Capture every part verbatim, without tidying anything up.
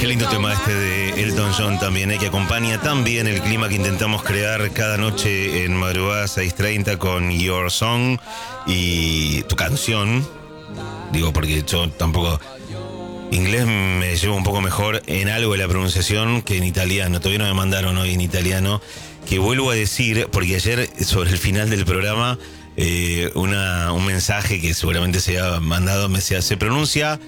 lindo tema este de Elton John también, ¿eh? Que acompaña tan bien el clima que intentamos crear cada noche en madrugada seis treinta con Your Song y tu canción. Digo, porque yo tampoco... Inglés me llevo un poco mejor en algo de la pronunciación que en italiano. Todavía no me mandaron hoy en italiano. Que vuelvo a decir, porque ayer sobre el final del programa, eh, una, un mensaje que seguramente se ha mandado, me decía, se pronuncia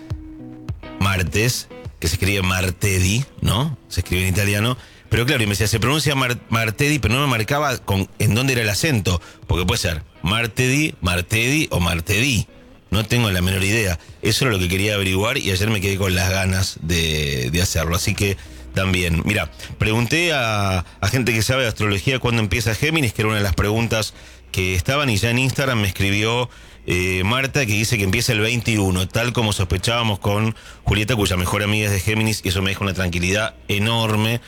martes, que se escribe martedì, ¿no? Se escribe en italiano. Pero claro, y me decía, se pronuncia mar, martedì, pero no me marcaba con, en dónde era el acento. Porque puede ser martedì, martedì o martedì. No tengo la menor idea. Eso era lo que quería averiguar y ayer me quedé con las ganas de, de hacerlo. Así que también, mira, pregunté a, a gente que sabe de astrología cuándo empieza Géminis, que era una de las preguntas que estaban, y ya en Instagram me escribió eh, Marta, que dice que empieza el veintiuno, tal como sospechábamos con Julieta, cuya mejor amiga es de Géminis, y eso me deja una tranquilidad enorme,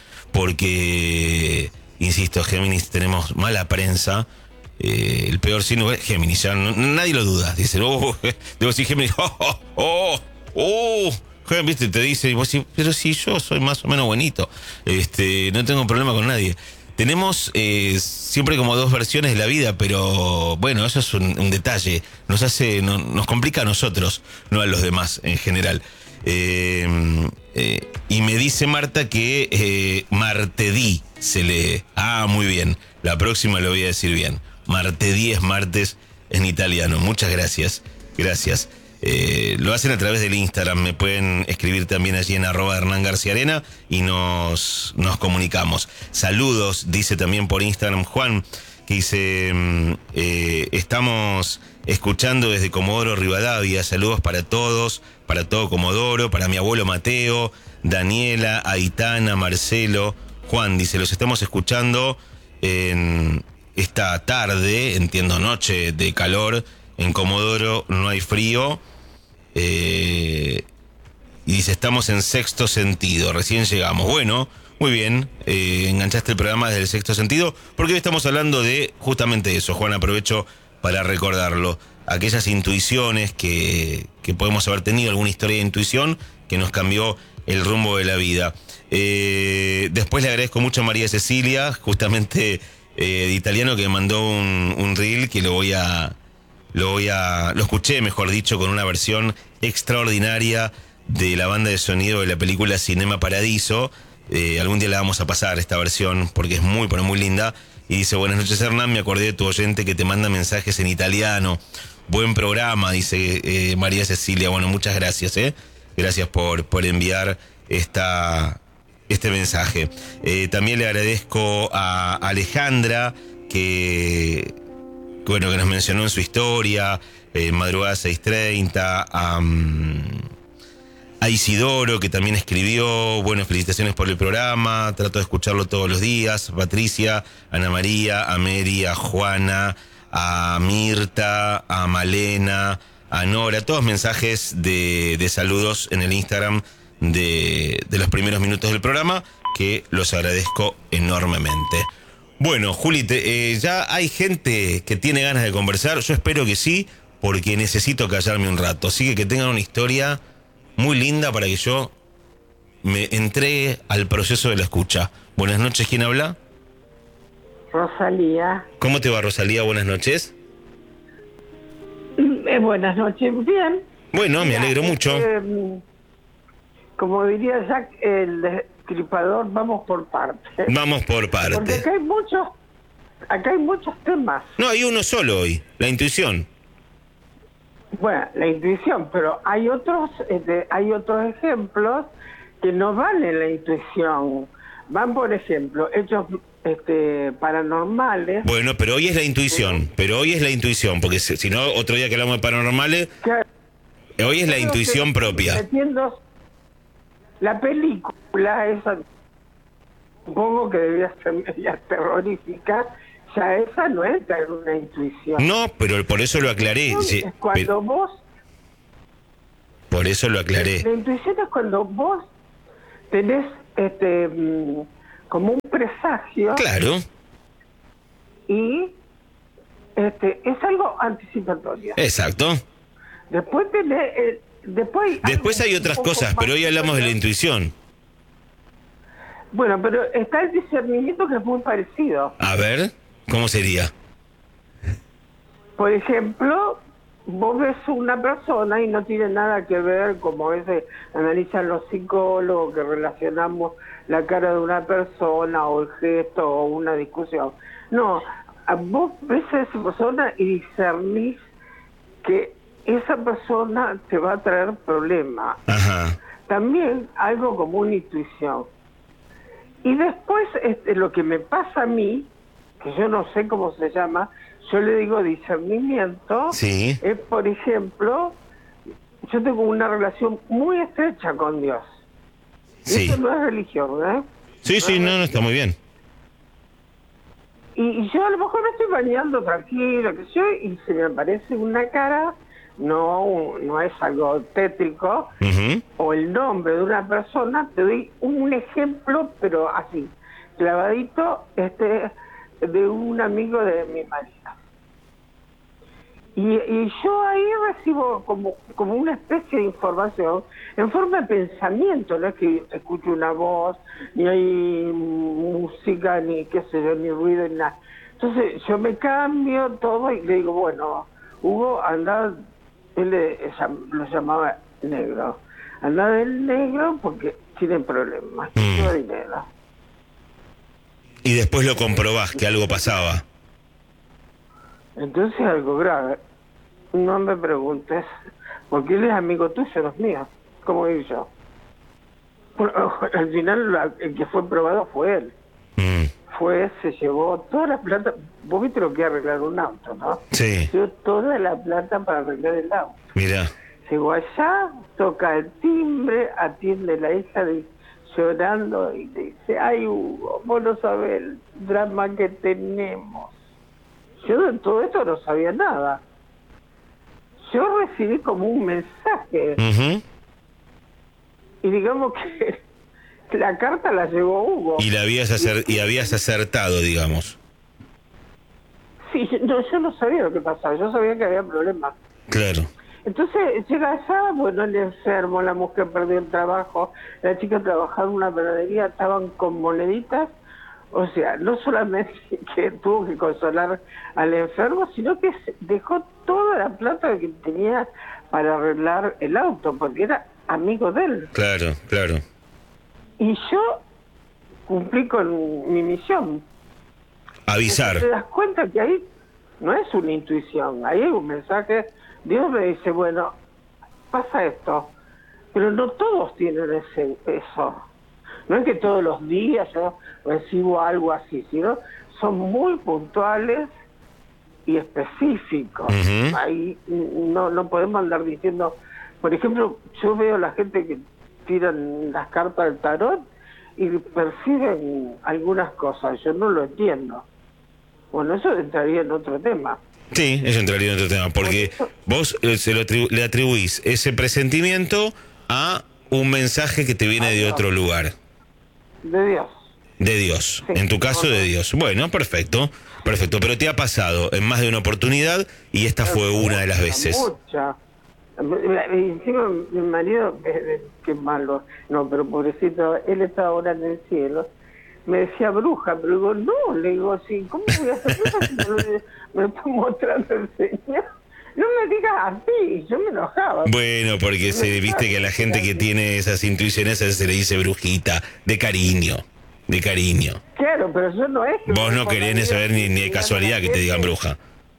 porque, insisto, Géminis tenemos mala prensa. Eh, el peor signo es Géminis, ya no, nadie lo duda. Dice, oh, debo decir Géminis, oh, oh, oh, oh. ¿Viste? Te dice, y vos decís, pero si yo soy más o menos bonito, este, no tengo problema con nadie. Tenemos eh, siempre como dos versiones de la vida, pero bueno, eso es un, un detalle. Nos hace, no, nos complica a nosotros, no a los demás en general. Eh, eh, y me dice Marta que eh, martedì se lee. Ah, muy bien. La próxima lo voy a decir bien. Martedì es martes en italiano. Muchas gracias. Gracias. Eh, lo hacen a través del Instagram. Me pueden escribir también allí en arroba Hernán García Arena y nos, nos comunicamos. Saludos, dice también por Instagram Juan, que dice, eh, estamos escuchando desde Comodoro Rivadavia. Saludos para todos, para todo Comodoro, para mi abuelo Mateo, Daniela, Aitana, Marcelo. Juan dice, los estamos escuchando en esta tarde, entiendo noche de calor, en Comodoro no hay frío, eh, y dice, estamos en Sexto Sentido, recién llegamos. Bueno, muy bien, eh, enganchaste el programa desde el Sexto Sentido, porque hoy estamos hablando de justamente eso. Juan, aprovecho para recordarlo, aquellas intuiciones que, que podemos haber tenido, alguna historia de intuición que nos cambió el rumbo de la vida. Eh, después le agradezco mucho a María Cecilia, justamente eh, de italiano, que me mandó un, un reel que lo voy a, lo voy a, lo escuché, mejor dicho, con una versión extraordinaria de la banda de sonido de la película Cinema Paradiso. Eh, algún día la vamos a pasar esta versión porque es muy, pero muy linda. Y dice, buenas noches Hernán, me acordé de tu oyente que te manda mensajes en italiano. Buen programa, dice eh, María Cecilia. Bueno, muchas gracias, ¿eh? Gracias por, por enviar esta, este mensaje. Eh, también le agradezco a Alejandra, que, bueno, que nos mencionó en su historia, eh, madrugada seis treinta, a, um, a Isidoro, que también escribió, bueno, felicitaciones por el programa, trato de escucharlo todos los días, a Patricia, a Ana María, a Mary, a Juana, a Mirta, a Malena, a Nora, todos mensajes de, de saludos en el Instagram de, de los primeros minutos del programa, que los agradezco enormemente. Bueno, Juli, te, eh, ya hay gente que tiene ganas de conversar. Yo espero que sí, porque necesito callarme un rato. Así que que tengan una historia muy linda para que yo me entregue al proceso de la escucha. Buenas noches, ¿quién habla? Rosalía. ¿Cómo te va, Rosalía? Buenas noches. Eh, buenas noches, bien. Bueno, me alegro Mira, mucho. Eh, como diría Jack, el destripador, vamos por partes. Vamos por Porque parte. acá hay muchos, acá hay muchos temas. No, hay uno solo hoy, la intuición. Bueno, la intuición, pero hay otros, este, hay otros ejemplos que no van en la intuición. Van, por ejemplo, hechos este, paranormales. Bueno, pero hoy es la intuición, pero hoy es la intuición, porque si, si no, otro día que hablamos de paranormales, Que, hoy es la intuición propia. Metiendo la película esa, supongo que debía ser media terrorífica, ya esa no entra en una intuición. No, pero por eso lo aclaré. Sí, Es cuando pero- vos... por eso lo aclaré. La intuición es cuando vos tenés este mm, como un presagio. Claro. Y este es algo anticipatorio. Exacto. Después tenés... eh, después Después algo hay un otras poco cosas, más pero hoy hablamos de la superior. intuición. Bueno, pero está el discernimiento que es muy parecido. A ver, ¿cómo sería? Por ejemplo, vos ves una persona y no tiene nada que ver, como a veces analizan los psicólogos, que relacionamos la cara de una persona o el gesto o una discusión. No, vos ves a esa persona y discernís que esa persona te va a traer problemas. Ajá. También algo como una intuición. Y después este, lo que me pasa a mí, que yo no sé cómo se llama, yo le digo discernimiento, sí. es por ejemplo, yo tengo una relación muy estrecha con Dios. Sí. Eso no es religión, ¿eh? Sí, no sí, no, no, está muy bien. Y, y yo a lo mejor me estoy bañando tranquilo, que yo, y se me aparece una cara, no no es algo tétrico, uh-huh. o el nombre de una persona, te doy un ejemplo, pero así, clavadito, este, de un amigo de mi marido. Y, y yo ahí recibo como, como una especie de información en forma de pensamiento, no es que escucho una voz, ni hay música, ni qué sé yo, ni ruido, ni nada. Entonces yo me cambio todo y le digo, bueno, Hugo, anda, él le, lo llamaba negro, anda del negro porque tiene problemas, mm. tiene dinero. Y después lo comprobás, que algo pasaba. Entonces algo grave. No me preguntes, porque él es amigo tuyo, no es mío. ¿Cómo digo yo? Bueno, al final la, el que fue probado fue él. Mm. Fue, se llevó toda la plata. Vos viste lo que es arreglar un auto, ¿no? Sí. Se llevó toda la plata para arreglar el auto. Mirá. Llegó allá, toca el timbre, atiende la hija de, llorando y le dice, ay Hugo, vos no sabés el drama que tenemos. Yo de todo esto no sabía nada. Yo recibí como un mensaje. Uh-huh. Y digamos que la carta la llevó Hugo. Y la habías acer- y habías acertado, digamos. Sí, no, yo no sabía lo que pasaba, yo sabía que había problemas. Claro. Entonces llega allá, bueno, el enfermo, la mujer perdió el trabajo, la chica trabajaba en una panadería, estaban con moneditas. O sea, no solamente que tuvo que consolar al enfermo, sino que dejó toda la plata que tenía para arreglar el auto, porque era amigo de él. Claro, claro. Y yo cumplí con mi misión. Avisar. Te das cuenta que ahí no es una intuición, ahí hay un mensaje. Dios me dice, bueno, pasa esto, pero no todos tienen ese eso. No es que todos los días yo recibo algo así, sino son muy puntuales y específicos. Uh-huh. Ahí no no podemos andar diciendo, por ejemplo, yo veo a la gente que tiran las cartas del tarot y perciben algunas cosas, yo no lo entiendo. Bueno, eso entraría en otro tema. Sí, eso entraría en otro tema, porque vos eh, se lo atribu- le atribuís ese presentimiento a un mensaje que te viene de otro lugar. De Dios. De Dios, Sí, en tu caso bueno. de Dios. Bueno, perfecto, perfecto, pero te ha pasado en más de una oportunidad y esta fue una de las veces. Mucha. Encima mi marido, eh, qué malo, no, pero pobrecito, él está ahora en el cielo, me decía bruja, pero digo, no, le digo, sí, ¿cómo voy a hacer bruja si me lo, me lo está mostrando el Señor? No me digas así, yo me enojaba. Bueno, porque se viste que a la gente que tiene esas intuiciones se le dice brujita, de cariño, de cariño. Claro, pero yo no es que... Vos no querés ni saber ni, ni de casualidad que te digan bruja.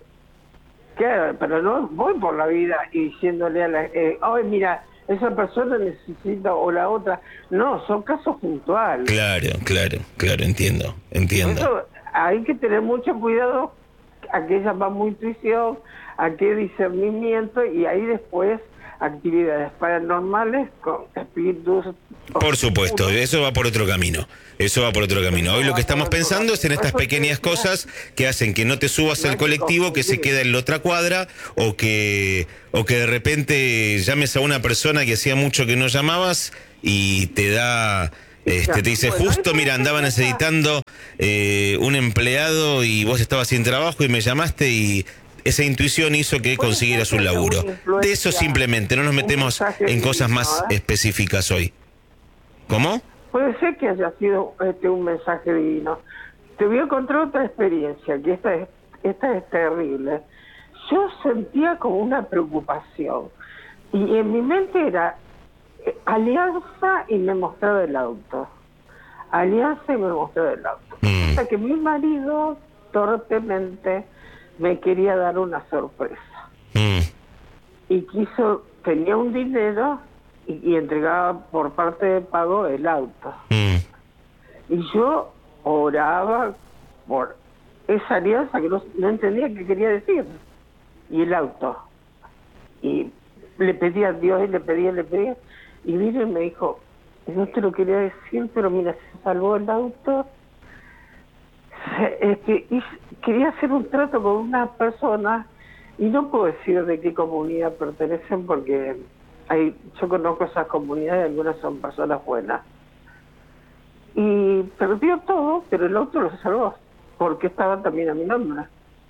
Claro, pero no voy por la vida y diciéndole a la... Eh, ay, mira, esa persona necesita o la otra. No, son casos puntuales. Claro, claro, claro, entiendo, entiendo. Por eso hay que tener mucho cuidado a qué llamamos intuición, a qué discernimiento, y ahí después actividades paranormales con espíritus. Por supuesto, eso va por otro camino. Eso va por otro camino. Hoy lo que estamos pensando es en estas pequeñas cosas que hacen que no te subas al colectivo, que se queda en la otra cuadra, o que, o que de repente llames a una persona que hacía mucho que no llamabas y te da... Este, te dice, justo, mira, andaba necesitando eh, un empleado y vos estabas sin trabajo y me llamaste y esa intuición hizo que consiguieras un laburo. De eso simplemente, no nos metemos en cosas más específicas hoy. ¿Cómo? puede ser que haya sido este, un mensaje divino. Te voy a contar otra experiencia, que esta es, esta es terrible. Yo sentía como una preocupación, y en mi mente era eh, alianza y me mostraba el auto. Alianza y me mostraba el auto. Mm. Hasta que mi marido torpemente me quería dar una sorpresa. Mm. Y quiso, tenía un dinero y, y entregaba por parte de pago el auto. Mm. Y yo oraba por esa alianza que no, no entendía qué quería decir. Y el auto. Y le pedía a Dios y le pedía, le pedía. Y vino y me dijo, no te lo quería decir, pero mira, se salvó el auto. Se, este, y quería hacer un trato con una persona, y no puedo decir de qué comunidad pertenecen, porque hay, yo conozco esas comunidades, algunas son personas buenas. Y perdió todo, pero el auto lo salvó, porque estaba también a mi nombre.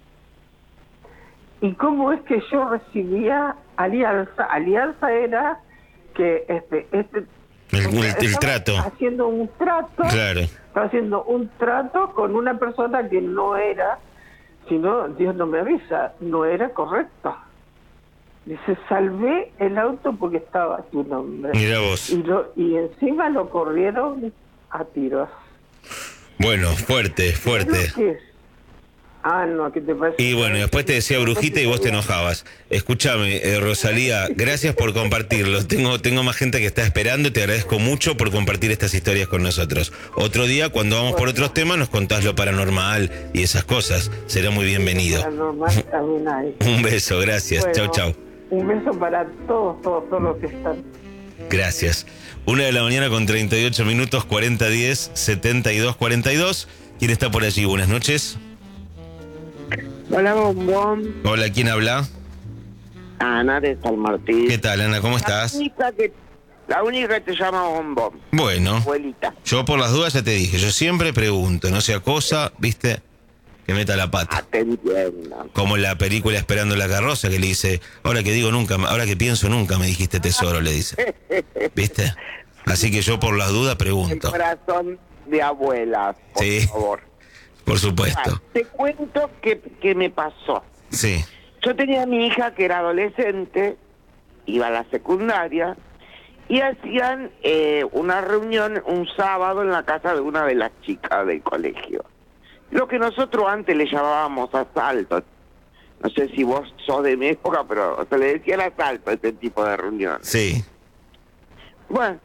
¿Y cómo es que yo recibía alianza? Alianza era que este este El, o sea, el, el trato. haciendo un trato, Claro. estaba haciendo un trato con una persona que no era, si no, Dios no me avisa, no era correcto. Dice, salvé el auto porque estaba a tu nombre. Mira vos. Y, lo, y encima lo corrieron a tiros. Bueno, fuerte, fuerte. ¿Qué es? Ah, no, ¿qué te parece? Y bueno, después te decía brujita y vos te enojabas. Escúchame, eh, Rosalía, gracias por compartirlo. Tengo, tengo más gente que está esperando y te agradezco mucho por compartir estas historias con nosotros. Otro día, cuando vamos por otros temas, nos contás lo paranormal y esas cosas. Será muy bienvenido. Paranormal también hay. Un beso, gracias. Bueno, Chau, chau. Un beso para todos, todos, todos los que están. Gracias. Una de la mañana con treinta y ocho minutos, cuarenta diez, setenta y dos cuarenta y dos. ¿Quién está por allí? Buenas noches. Hola, Bombón. Hola, ¿quién habla? Ana de San Martín. ¿Qué tal, Ana? ¿Cómo estás? La única que, la única que te llama Bombón, Bueno, abuelita. yo por las dudas ya te dije, yo siempre pregunto, no sea cosa, viste, que meta la Ah, pata. te entiendo. Como la película Esperando la carroza, que le dice, ahora que digo nunca, ahora que pienso nunca me dijiste tesoro, le dice. ¿Viste? Así que yo por las dudas El pregunto. corazón de abuela, por Sí. favor. Por Ah, supuesto. te cuento que, que me pasó. Sí. Yo tenía a mi hija que era adolescente, iba a la secundaria, y hacían eh, una reunión un sábado en la casa de una de las chicas del colegio. Lo que nosotros antes le llamábamos asalto. No sé si vos sos de mi época, pero se le decía el asalto a este tipo de reunión. Sí. Bueno,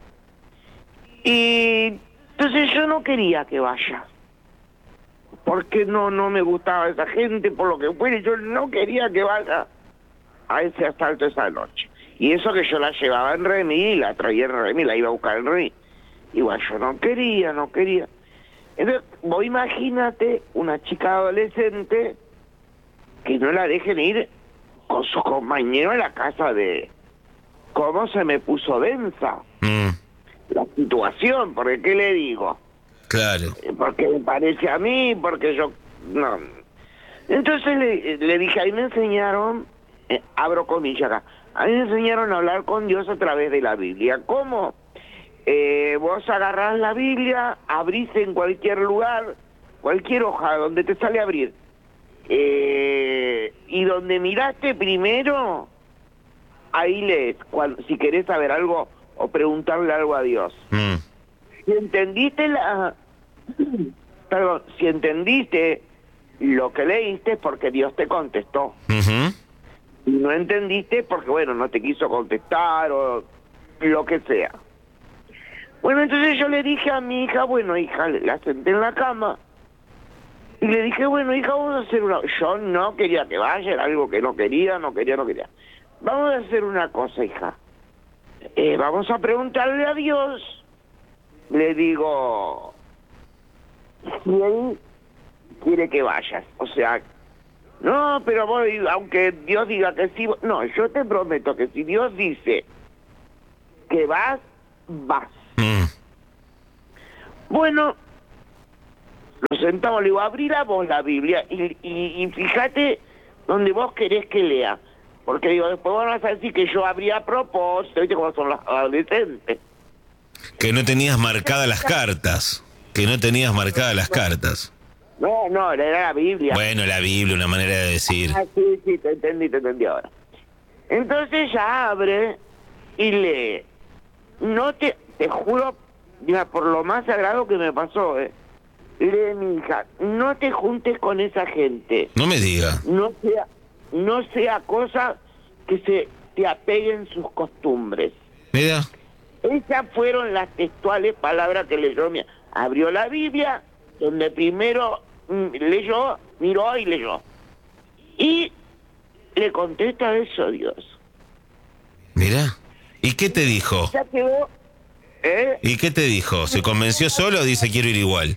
y entonces yo no quería que vaya. Porque no no me gustaba esa gente, por lo que fuera, yo no quería que vaya a ese asalto esa noche. Y eso que yo la llevaba en remis, la traía en remis, la iba a buscar en remis. Igual yo no quería, no quería. Entonces, vos imagínate una chica adolescente que no la dejen ir con su compañero a la casa de... ¿Cómo se me puso densa Mm, la situación? Porque, ¿qué le digo? claro. Porque me parece a mí, porque yo... no. Entonces le, le dije, ahí me enseñaron, eh, abro comillas acá, a mí me enseñaron a hablar con Dios a través de la Biblia. ¿Cómo? Eh, vos agarrás la Biblia, abrís en cualquier lugar, cualquier hoja donde te sale abrir, eh, y donde miraste primero, ahí lees, cuando, si querés saber algo o preguntarle algo a Dios. Mm, Si entendiste la... Perdón, si entendiste lo que leíste es porque Dios te contestó. ujú. Y no entendiste porque, bueno, no te quiso contestar o lo que sea. Bueno, entonces yo le dije a mi hija, bueno, hija, la senté en la cama y le dije, bueno, hija, vamos a hacer una... Yo no quería que vaya, era algo que no quería, no quería, no quería. Vamos a hacer una cosa, hija. Eh, vamos a preguntarle a Dios. Le digo, si Él quiere que vayas. O sea, no, pero vos, aunque Dios diga que sí, no, yo te prometo que si Dios dice que vas, vas. Mm, Bueno, nos sentamos, le digo, abrí la vos la Biblia y, y, y fíjate donde vos querés que lea. Porque digo, después van a decir que yo abrí a propósito, ¿viste cómo son los adolescentes? Que no tenías marcadas las cartas. Que no tenías marcadas las cartas. No, no, era la Biblia. Bueno, la Biblia, una manera de decir. Ah, sí, sí, te entendí, te entendí ahora. Entonces ella abre y lee. No te, te juro, mira, por lo más sagrado que me pasó, eh. Lee, mi hija, no te juntes con esa gente. No me diga. No sea, no sea cosa que se te apeguen sus costumbres. Mira. Esas fueron las textuales palabras que leyó. Abrió la Biblia, donde primero mm, leyó, miró y leyó. Y le contesta eso a Dios. Mira. ¿Y qué te dijo? Ya quedó, ¿eh? ¿Y qué te dijo? ¿Se convenció solo o dice quiero ir igual?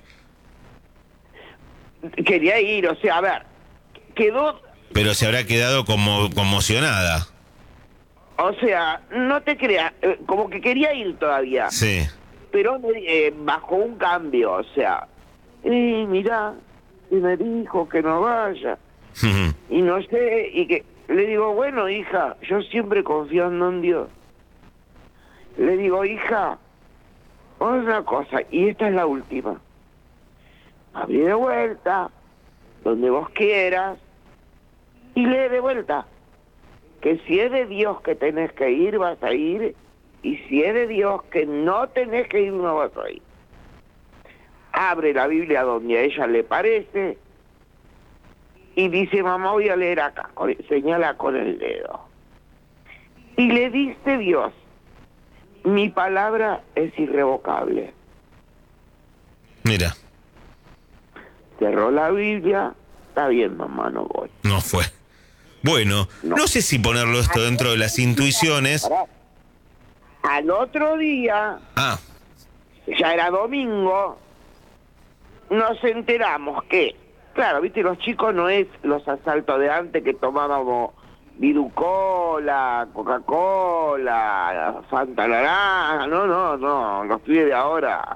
Quería ir, o sea, a ver, quedó... Pero se habrá quedado como conmocionada. O sea, no te creas, eh, como que quería ir todavía. Sí. Pero eh, bajo un cambio, o sea, y mira, y me dijo que no vaya, y no sé, y que le digo, bueno, hija, yo siempre confiando en Dios. Le digo, hija, otra cosa, y esta es la última. Abrí de vuelta, donde vos quieras, y lee de vuelta. Que si es de Dios que tenés que ir, vas a ir, y si es de Dios que no tenés que ir, no vas a ir. Abre la Biblia donde a ella le parece, y dice, mamá, voy a leer acá, señala con el dedo. Y le dice Dios, mi palabra es irrevocable. Mira. Cerró la Biblia, está bien, mamá, no voy. No fue. Bueno, no. no sé si ponerlo esto dentro de las intuiciones. Al otro día, ah. ya era domingo, nos enteramos que, claro, viste, los chicos no es los asaltos de antes que tomábamos Virucola, Coca-Cola, Fanta Naranja, no, no, no, los pibes de ahora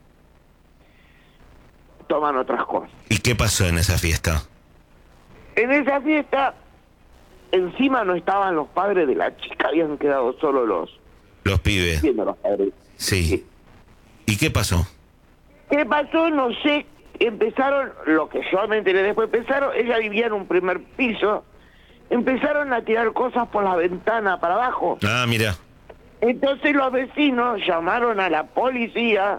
toman otras cosas. ¿Y qué pasó en esa fiesta? En esa fiesta, encima no estaban los padres de la chica, habían quedado solo los... Los pibes. Viendo los padres. Sí. sí. ¿Y qué pasó? ¿Qué pasó? No sé, empezaron, lo que yo me enteré después, empezaron, ella vivía en un primer piso, empezaron a tirar cosas por la ventana para abajo. Ah, mira. Entonces los vecinos llamaron a la policía,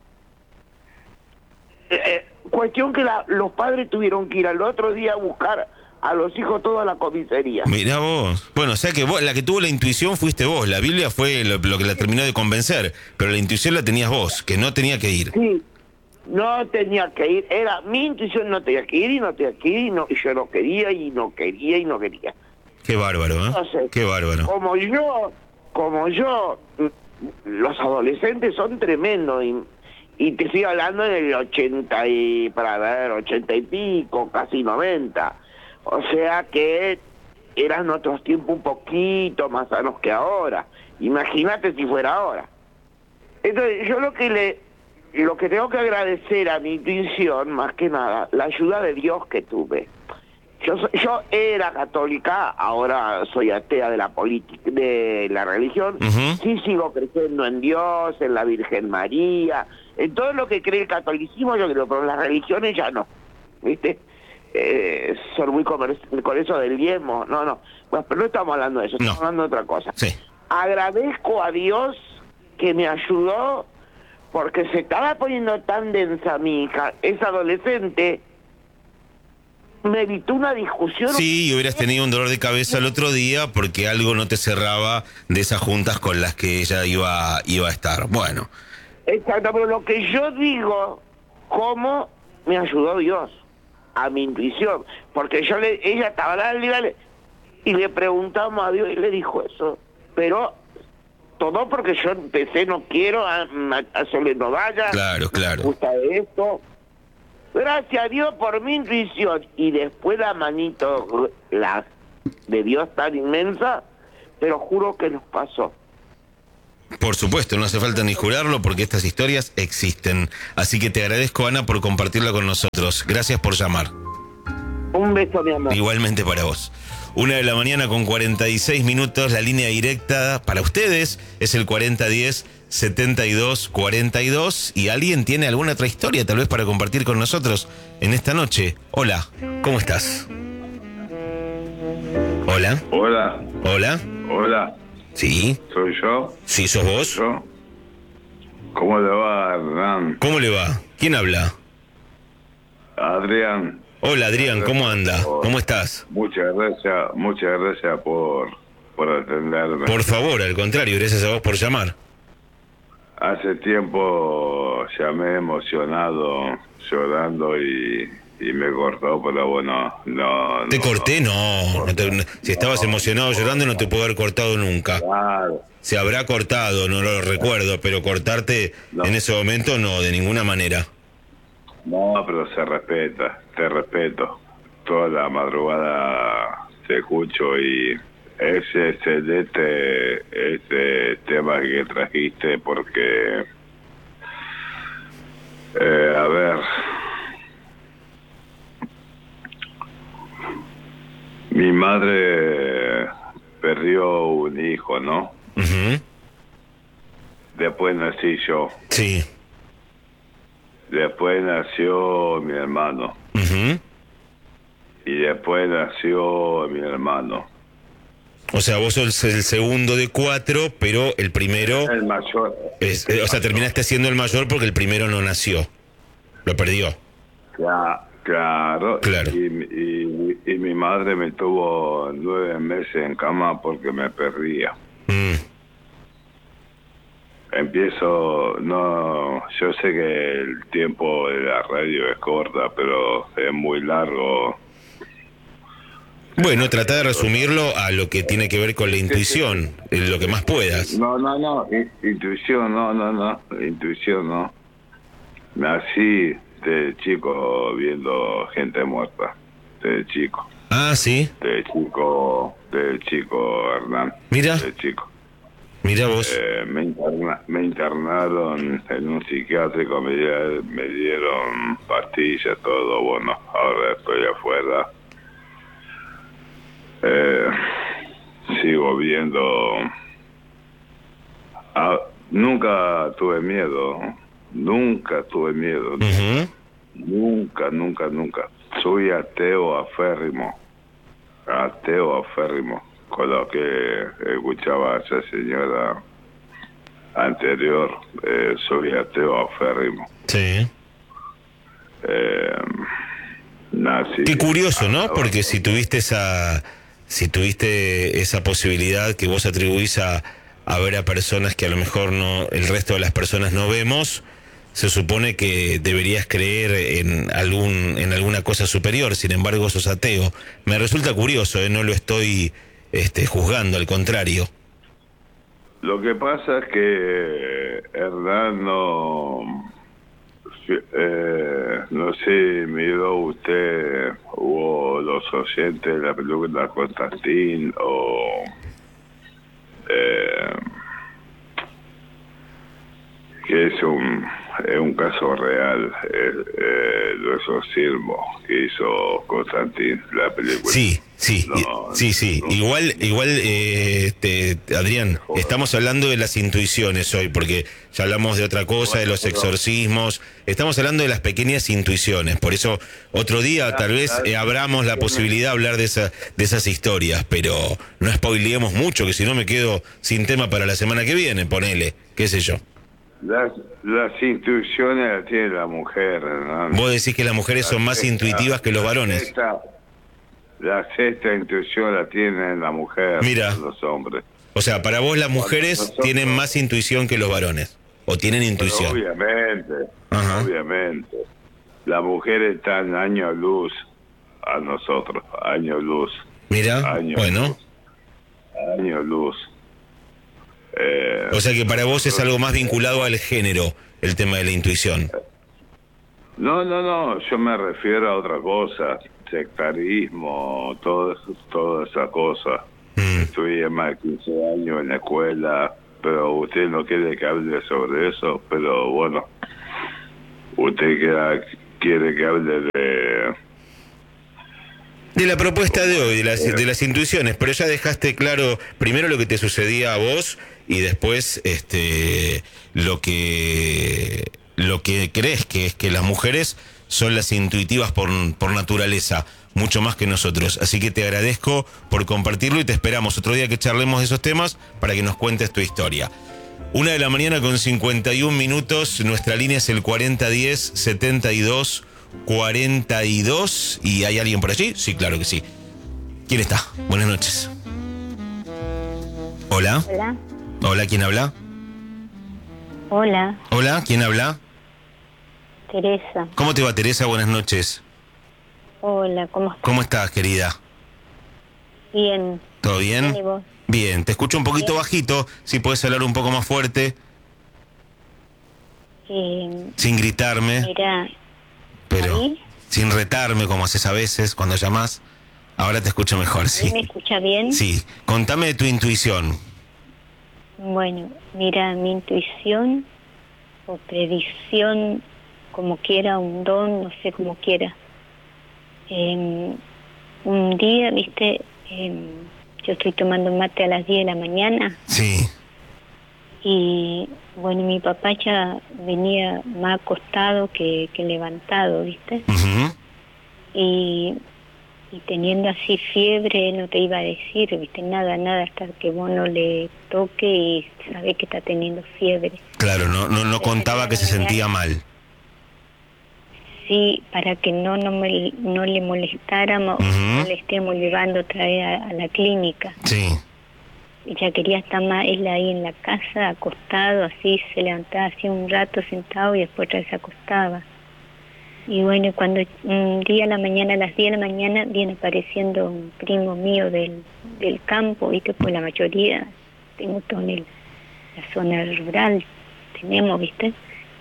eh, eh, cuestión que la, los padres tuvieron que ir al otro día a buscar a los hijos toda la comisaría. Mirá vos. Bueno, o sea que vos, la que tuvo la intuición fuiste vos. La Biblia fue lo, lo que la terminó de convencer, pero la intuición la tenías vos, que no tenía que ir. Sí, no tenía que ir. Era mi intuición, no tenía que ir y no tenía que ir y, no, y yo no quería y no quería y no quería. Qué bárbaro, ¿eh? Entonces, qué bárbaro. Como yo, como yo, los adolescentes son tremendos y, y te estoy hablando en el ochenta y, para ver, ochenta y pico, casi noventa. O sea que eran otros tiempos un poquito más sanos que ahora. Imagínate si fuera ahora. Entonces, yo lo que le, lo que tengo que agradecer a mi intuición, más que nada, la ayuda de Dios que tuve. Yo yo era católica, ahora soy atea de la política, de la religión. Uh-huh. Sí sigo creyendo en Dios, en la Virgen María, en todo lo que cree el catolicismo yo creo, pero en las religiones ya no, ¿viste? Eh, son muy comer- con eso del diezmo, no, no. Bueno, pero no estamos hablando de eso, estamos no. hablando de otra cosa. Sí. Agradezco a Dios que me ayudó porque se estaba poniendo tan densa mi hija, es adolescente. Me evitó una discusión. Sí, y hubieras tenido un dolor de cabeza el otro día porque algo no te cerraba de esas juntas con las que ella iba, iba a estar. Bueno. Exacto, pero lo que yo digo, ¿cómo me ayudó Dios? A mi intuición. Porque yo le, ella estaba dale, dale, y le preguntamos a Dios y le dijo eso. Pero todo porque yo empecé, no quiero, a, a, a Sole no vaya. Claro, claro. Me gusta esto. Gracias a Dios por mi intuición. Y después la manito la de Dios tan inmensa, pero juro que nos pasó. Por supuesto, no hace falta ni jurarlo porque estas historias existen. Así que te agradezco, Ana, por compartirla con nosotros. Gracias por llamar. Un beso, mi amor. Igualmente para vos. Una de la mañana con cuarenta y seis minutos, la línea directa para ustedes es el cuarenta diez setenta y dos cuarenta y dos. ¿Y alguien tiene alguna otra historia tal vez para compartir con nosotros en esta noche? Hola, ¿cómo estás? Hola. Hola. Hola. Hola. Sí. ¿Soy yo? Sí, ¿sos vos? ¿Yo? ¿Cómo le va, Hernán? ¿Cómo le va? ¿Quién habla? Adrián. Hola, Adrián, ¿cómo anda? Por- ¿Cómo estás? Muchas gracias, muchas gracias por, por atenderme. Por favor, al contrario, gracias a vos por llamar. Hace tiempo llamé emocionado, llorando y, y me cortó, pero bueno, no... ¿Te no, corté? No. no te- no- si estabas no, emocionado llorando no te puedo haber cortado nunca. Claro. Se habrá cortado, no lo recuerdo, pero cortarte No. en ese momento no, de ninguna manera. No, pero se respeta, te respeto. Toda la madrugada te escucho y es excelente este tema que trajiste porque, eh, a ver, mi madre perdió un hijo, ¿no? Ujú. Después nací yo, Sí. después nació mi hermano Ujú. y después nació mi hermano. O sea, vos sos el segundo de cuatro, pero el primero... El mayor. Es, eh, o sea, terminaste siendo el mayor porque el primero no nació. Lo perdió. Cla- Claro. Claro. Y, y, y mi madre me tuvo nueve meses en cama porque me perdía. Mm. Empiezo, no, yo sé que el tiempo de la radio es corta, pero es muy largo. Bueno, trata de resumirlo a lo que tiene que ver con la intuición, en lo que más puedas. No, no, no, in- intuición, no, no, no, intuición, no. Nací de chico viendo gente muerta, de chico, Ah, sí. de chico, de chico, Hernán. Mira. De chico. Mira vos. Eh, me, interna- me internaron en un psiquiátrico, me, di- me dieron pastillas, todo, bueno, ahora estoy afuera. Eh, sigo viendo... Ah, nunca tuve miedo, nunca tuve miedo, Ujú. nunca, nunca, nunca. Soy ateo aférrimo, ateo aférrimo, con lo que escuchaba a esa señora anterior, eh, soy ateo aférrimo. Sí. Eh, nací... Qué curioso, ¿no? Porque si tuviste esa, si tuviste esa posibilidad que vos atribuís a, a ver a personas que a lo mejor no, el resto de las personas no vemos, se supone que deberías creer en algún, en alguna cosa superior. Sin embargo, sos ateo. Me resulta curioso, ¿eh? No lo estoy, este, juzgando, al contrario. Lo que pasa es que Hernán no... Eh, no sé, miró usted o los oyentes de la película Constantín o eh, que es un es un caso real, eh, eh, el exorcismo que hizo Constantín, la película. Sí, sí, No, sí, sí. no. Igual, igual, eh, este, Adrián, estamos hablando de las intuiciones hoy, porque ya hablamos de otra cosa, de los exorcismos. Estamos hablando de las pequeñas intuiciones. Por eso, otro día, tal vez, eh, abramos la posibilidad de hablar de, esa, de esas historias, pero no spoileemos mucho, que si no me quedo sin tema para la semana que viene, ponele, qué sé yo. Las, las intuiciones las tiene la mujer, ¿no? Vos decís que las mujeres son más sexta- intuitivas que los la varones. sexta- la sexta intuición la tiene la mujer, Mira. no los hombres. O sea, para vos las mujeres nosotros- tienen más intuición que los varones. O tienen Pero intuición. obviamente, Ajá. obviamente. La mujer está en año luz a nosotros, año luz, Mira, año bueno. luz, año luz. Eh, O sea que para vos es algo más vinculado al género, el tema de la intuición. No, no, no, yo me refiero a otra cosa, sectarismo, todo eso, toda esa cosa. Mm. Estudié más de quince años en la escuela, pero usted no quiere que hable sobre eso, pero bueno, usted quiere, quiere que hable de De la propuesta de hoy, de las, de las intuiciones, pero ya dejaste claro primero lo que te sucedía a vos y después este lo que lo que crees que es que las mujeres son las intuitivas por, por naturaleza, mucho más que nosotros. Así que te agradezco por compartirlo y te esperamos otro día que charlemos de esos temas para que nos cuentes tu historia. Una de la mañana con cincuenta y un minutos, nuestra línea es el cuarenta diez setenta y dos cuarenta y dos. ¿Y hay alguien por allí? Sí, claro que sí. ¿Quién está? Buenas noches. Hola. Hola. Hola, ¿quién habla? Hola, Hola, ¿quién habla? Teresa. ¿Cómo te va, Teresa? Buenas noches. Hola, ¿cómo estás? ¿Cómo estás, querida? Bien. ¿Todo bien? Bien, ¿y vos? Bien, te escucho un poquito Bien. bajito, si puedes hablar un poco más fuerte, Eh, sin gritarme, mira, pero ¿ahí? sin retarme como haces a veces cuando llamás. Ahora te escucho mejor, ¿ahí sí. me escucha bien? Sí, contame de tu intuición. Bueno, mira, mi intuición o predicción, como quiera, un don, no sé, como quiera. Eh, un día, viste, eh, yo estoy tomando mate a las diez de la mañana Sí, y, bueno, mi papá ya venía más acostado que, que levantado, viste. ujú, y, y teniendo así fiebre, él no te iba a decir, viste, nada, nada, hasta que vos no le toque y sabés que está teniendo fiebre. claro, no, no, no contaba que se sentía mal. Sí, para que no, no, me, no le molestáramos, Ujú. no le estemos llevando otra vez a, a la clínica. Sí, Ella quería estar más él ahí en la casa, acostado, así, se levantaba así un rato sentado y después otra vez se acostaba. Y bueno, cuando un día a la mañana, a las diez de la mañana, viene apareciendo un primo mío del, del campo, ¿viste? Pues la mayoría, tengo todo en el, la zona rural, tenemos, ¿viste?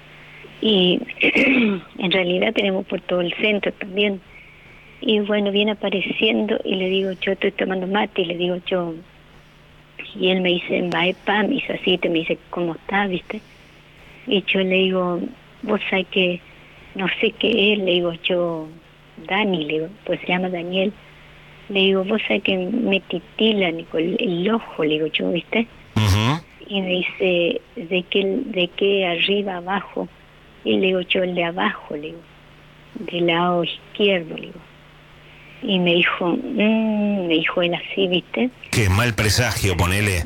Y en realidad tenemos por todo el centro también. Y bueno, viene apareciendo y le digo, yo estoy tomando mate, y le digo yo, y él me dice, va, me dice así, te me dice, ¿cómo estás, viste? Y yo le digo, vos sabés que no sé qué es, le digo yo, Dani, le digo, pues se llama Daniel, le digo, vos sabés que me titila Nico, el, el ojo, le digo yo, ¿viste? ujú, Y me dice, ¿de qué, de qué arriba, abajo? Y le digo yo, el de abajo, le digo, del lado izquierdo, le digo. Y me dijo, mmm, me dijo él así, ¿viste? qué mal presagio, ponele,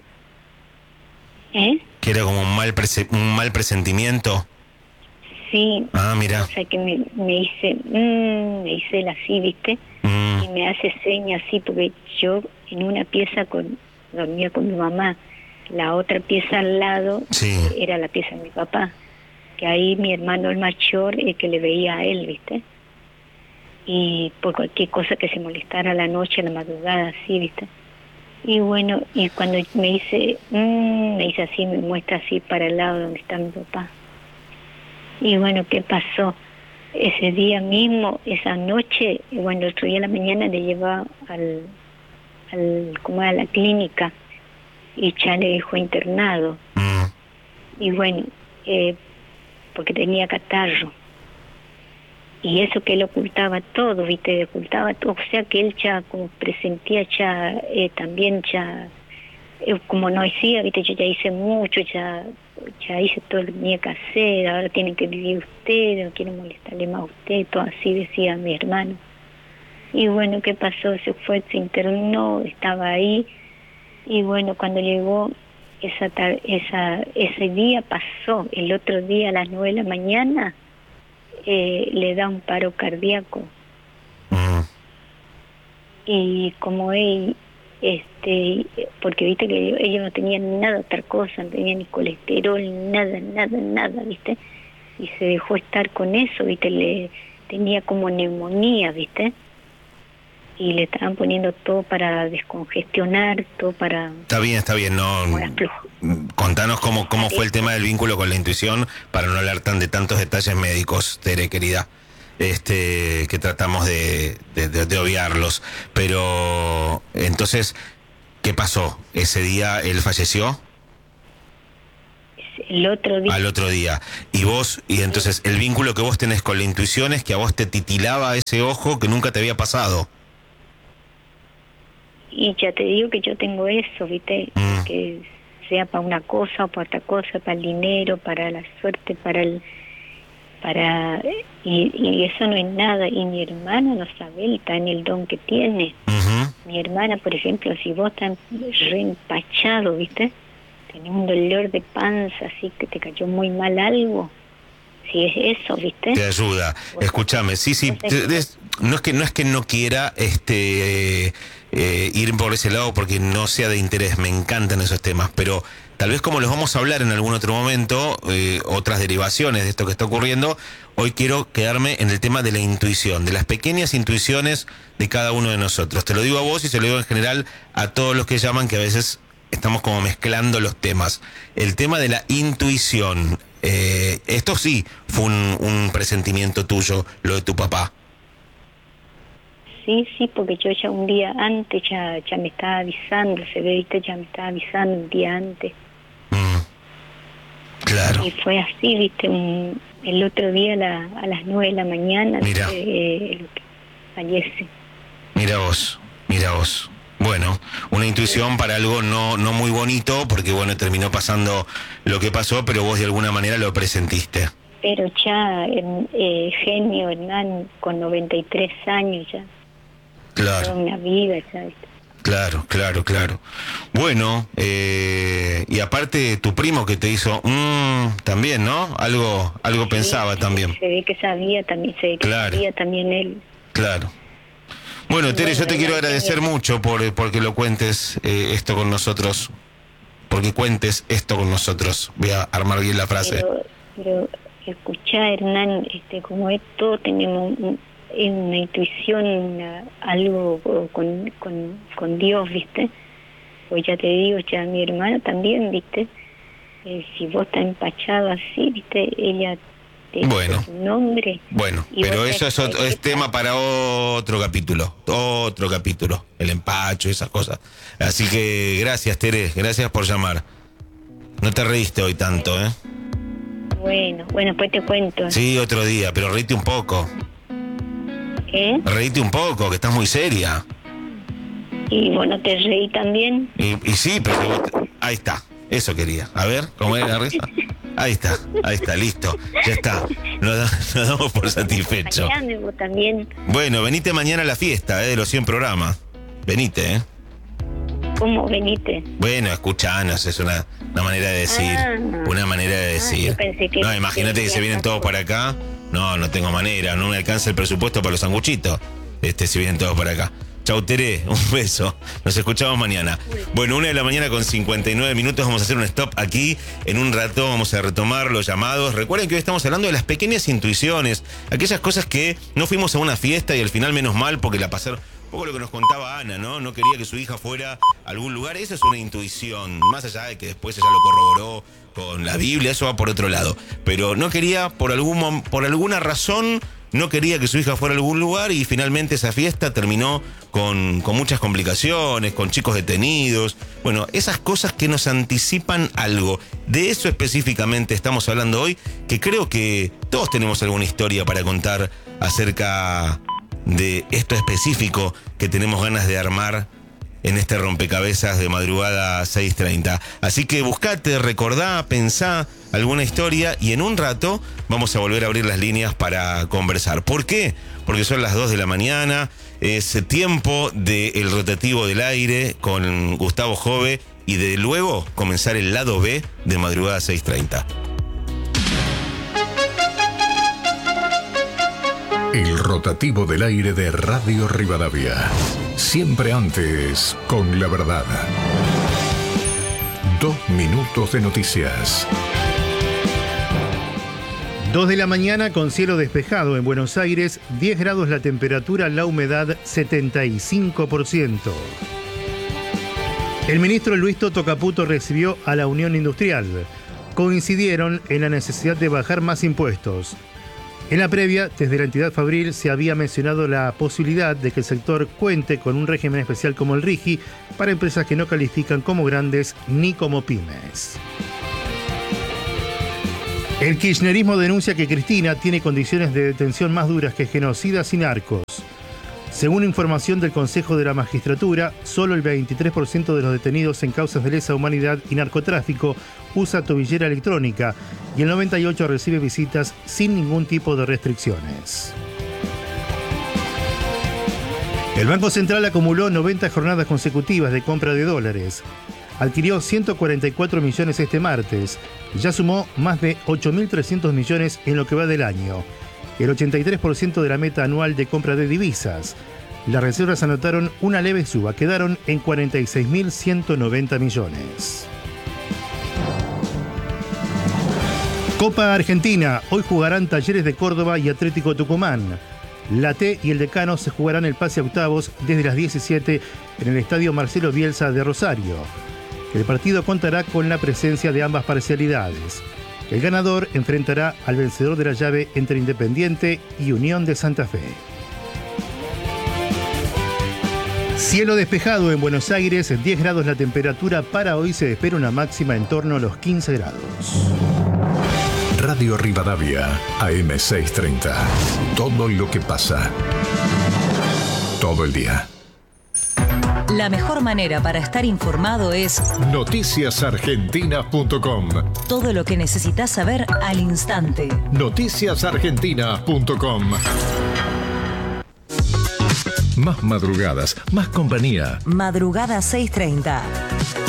¿Eh? que era como un mal, prese- un mal presentimiento. Sí. Ah, mira. O sea que me, me dice, mmm, me dice él así, ¿viste? Mm, Y me hace señas así, porque yo en una pieza con dormía con mi mamá, la otra pieza al lado sí, era la pieza de mi papá, que ahí mi hermano el mayor el que le veía a él, ¿viste? Y por cualquier cosa que se molestara a la noche, a la madrugada, así, ¿viste? Y bueno, y cuando me dice, mmm, me dice así, me muestra así para el lado donde está mi papá. Y bueno, ¿qué pasó? Ese día mismo, esa noche, y bueno, el otro día a la mañana le llevaba al, al, como a la clínica y ya le dejó internado. mm, Y bueno, eh, porque tenía catarro. Y eso que él ocultaba todo, ¿viste? Ocultaba todo. O sea que él ya como presentía ya, eh, también ya, eh, como no decía, ¿viste? Yo ya hice mucho, ya ya hice todo lo que tenía que hacer, ahora tienen que vivir ustedes, no quiero molestarle más a usted, todo así decía mi hermano. Y bueno, ¿qué pasó? Se fue, se internó, estaba ahí, y bueno, cuando llegó, esa tar- esa ese día pasó, el otro día a las nueve de la mañana, eh, le da un paro cardíaco. mm. Y como él, este, porque viste que ellos, ellos no tenían nada, otra cosa, no tenían ni colesterol, nada, nada, nada, viste, y se dejó estar con eso, viste, le tenía como neumonía, viste, y le estaban poniendo todo para descongestionar, todo para... Está bien, está bien, no. como las flu- Contanos cómo, cómo fue el tema del vínculo con la intuición para no hablar tan de tantos detalles médicos, Tere, querida. Este, que tratamos de, de, de- de obviarlos. Pero, entonces, ¿qué pasó? ¿Ese día él falleció? El otro día... Al otro día. Y vos, y entonces, el vínculo que vos tenés con la intuición es que a vos te titilaba ese ojo que nunca te había pasado. y ya te digo que yo tengo eso, ¿viste? Mm. Que sea para una cosa o para otra cosa, para el dinero, para la suerte, para el... para y, y eso no es nada. Y mi hermana no sabe, él está en el don que tiene. Uh-huh. Mi hermana, por ejemplo, si vos estás reempachado, ¿viste? Tenés un dolor de panza, así que te cayó muy mal algo. Si es eso, ¿viste? Te ayuda. Escúchame, sí, sí. Es, no es que no es que no quiera este eh, eh, ir por ese lado porque no sea de interés. Me encantan esos temas, pero tal vez como los vamos a hablar en algún otro momento, eh, otras derivaciones de esto que está ocurriendo, hoy quiero quedarme en el tema de la intuición, de las pequeñas intuiciones de cada uno de nosotros. Te lo digo a vos y se lo digo en general a todos los que llaman, que a veces estamos como mezclando los temas. El tema de la intuición, eh, esto sí fue un, un presentimiento tuyo, lo de tu papá. Sí, sí, porque yo ya un día antes ya, ya me estaba avisando, se ve, ¿viste? Ya me estaba avisando un día antes. Mm. Claro. Y fue así, ¿viste? Un, el otro día a, la, a las nueve de la mañana, Mira. Eh, el que fallece. Mira vos, mira vos. Bueno, una intuición para algo no, no muy bonito, porque bueno, terminó pasando lo que pasó, pero vos de alguna manera lo presentiste. Pero ya, eh, genio Hernán, con noventa y tres años ya. Claro. Toda una vida, ¿sabes? Claro, claro, claro. Bueno, eh, y aparte tu primo que te hizo, mmm, también, ¿no? Algo, algo Sí, pensaba también. Se ve que sabía también, se ve que Claro. sabía también él. Claro. Bueno, Tere, Bueno, yo te quiero ya agradecer tenía- mucho por porque lo cuentes eh, esto con nosotros, porque cuentes esto con nosotros. Voy a armar bien la frase. Pero, pero escuchá, Hernán, este, como es todo, tenemos un- una intuición, una- algo con, con, con Dios, ¿viste? Pues ya te digo, ya mi hermana también, ¿viste? Eh, si vos estás empachado así, ¿viste? Ella te dice Bueno. su nombre. Bueno, Y pero vos eso es, te- otro- es tema para otro capítulo, otro capítulo, el empacho, esas cosas. Así que gracias, Tere, gracias por llamar. No te reíste hoy tanto, ¿eh? Bueno, bueno, pues te cuento. Sí, otro día, pero reíte un poco. ¿Eh? Reíte un poco, que estás muy seria. Y bueno, te reí también. Y, y sí, pero que vos te- ahí está, eso quería. A ver, ¿cómo era la risa? Ahí está, ahí está, listo, ya está. Nos, da- nos damos por satisfecho. Acompañame vos también. Bueno, venite mañana a la fiesta, ¿eh? De los cien programas. Venite, ¿eh? ¿Cómo veniste? Bueno, escuchanos, es una, una manera de decir. Ah. una manera de Ah, decir. yo pensé que- no, imagínate que que se vienen decías todos otra para acá. No, no tengo manera, no me alcanza el presupuesto para los sanguchitos. Este, si vienen todos para acá. Chau, Tere, un beso. Nos escuchamos mañana. Bueno, una de la mañana con cincuenta y nueve minutos. Vamos a hacer un stop aquí. En un rato vamos a retomar los llamados. Recuerden que hoy estamos hablando de las pequeñas intuiciones. Aquellas cosas que no fuimos a una fiesta y al final menos mal porque la pasaron. Un poco lo que nos contaba Ana, ¿no? No quería que su hija fuera a algún lugar. Eso es una intuición. Más allá de que después ella lo corroboró con la Biblia, eso va por otro lado. Pero no quería, por algún mom- por alguna razón, no quería que su hija fuera a algún lugar y finalmente esa fiesta terminó con, con muchas complicaciones, con chicos detenidos. Bueno, esas cosas que nos anticipan algo. De eso específicamente estamos hablando hoy, que creo que todos tenemos alguna historia para contar acerca de esto específico que tenemos ganas de armar en este rompecabezas de madrugada seis treinta. Así que buscate, recordá, pensá alguna historia y en un rato vamos a volver a abrir las líneas para conversar. ¿Por qué? Porque son las dos de la mañana, es tiempo del rotativo del aire con Gustavo Jove y de luego comenzar el lado B de madrugada seis treinta. El rotativo del aire de Radio Rivadavia. Siempre antes, con la verdad. Dos minutos de noticias. dos de la mañana con cielo despejado en Buenos Aires, diez grados la temperatura, la humedad setenta y cinco por ciento. El ministro Luis Toto Caputo recibió a la Unión Industrial. Coincidieron en la necesidad de bajar más impuestos. En la previa, desde la entidad fabril se había mencionado la posibilidad de que el sector cuente con un régimen especial como el RIGI para empresas que no califican como grandes ni como pymes. El kirchnerismo denuncia que Cristina tiene condiciones de detención más duras que genocidas y narcos. Según información del Consejo de la Magistratura, solo el veintitrés por ciento de los detenidos en causas de lesa humanidad y narcotráfico usa tobillera electrónica y el noventa y ocho por ciento recibe visitas sin ningún tipo de restricciones. El Banco Central acumuló noventa jornadas consecutivas de compra de dólares. Adquirió ciento cuarenta y cuatro millones este martes. Ya sumó más de ocho mil trescientos millones en lo que va del año. El ochenta y tres por ciento de la meta anual de compra de divisas. Las reservas anotaron una leve suba, quedaron en cuarenta y seis mil ciento noventa millones. Copa Argentina. Hoy jugarán Talleres de Córdoba y Atlético Tucumán. La T y el Decano se jugarán el pase a octavos desde las diecisiete en el Estadio Marcelo Bielsa de Rosario. El partido contará con la presencia de ambas parcialidades. El ganador enfrentará al vencedor de la llave entre Independiente y Unión de Santa Fe. Cielo despejado en Buenos Aires, diez grados la temperatura. Para hoy se espera una máxima en torno a los quince grados. Radio Rivadavia, A M seiscientos treinta. Todo lo que pasa. Todo el día. La mejor manera para estar informado es noticias argentinas punto com. Todo lo que necesitas saber al instante. noticias argentinas punto com. Más madrugadas, más compañía. Madrugada seiscientos treinta.